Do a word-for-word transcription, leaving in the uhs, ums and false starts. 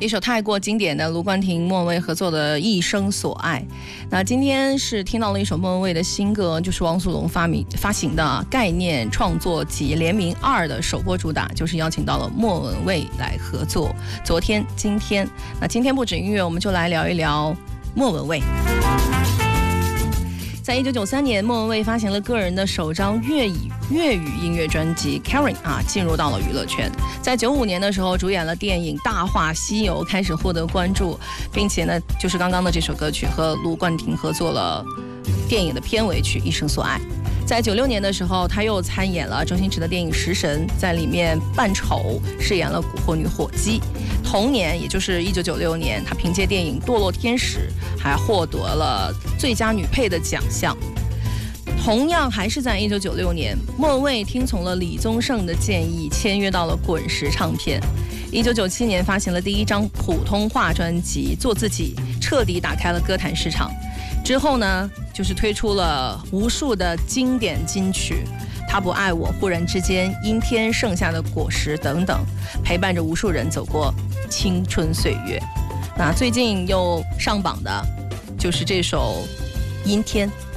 一首太过经典的卢冠廷、莫文蔚合作的《一生所爱》。那今天是听到了一首莫文蔚的新歌，就是汪苏泷发明发行的概念创作集联名二的首播主打，就是邀请到了莫文蔚来合作。昨天、今天，那今天不止音乐，我们就来聊一聊莫文蔚。在一九九三年，莫文蔚发行了个人的首张粤语粤语音乐专辑《Karen》啊，进入到了娱乐圈。在九五年的时候，主演了电影《大话西游》，开始获得关注，并且呢，就是刚刚的这首歌曲和卢冠廷合作了电影的片尾曲《一生所爱》。在九六年的时候，他又参演了周星驰的电影《食神》，在里面扮丑，饰演了蛊惑女火鸡。同年，也就是一九九六年，他凭借电影《堕落天使》还获得了最佳女配的奖项。同样还是在一九九六年，莫文蔚听从了李宗盛的建议，签约到了滚石唱片。一九九七年发行了第一张普通话专辑《做自己》，彻底打开了歌坛市场。之后呢，就是推出了无数的经典金曲，他不爱我、忽然之间、阴天、剩下的果实等等，陪伴着无数人走过青春岁月。那最近又上榜的就是这首阴天。